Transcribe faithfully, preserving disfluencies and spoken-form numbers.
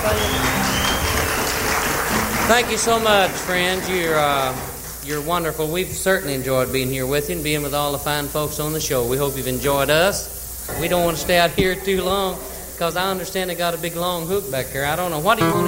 Thank you so much, friends. You're uh, you're wonderful. We've certainly enjoyed being here with you and being with all the fine folks on the show. We hope you've enjoyed us. We don't want to stay out here too long because I understand they got a big long hook back there. I don't know. What do you want to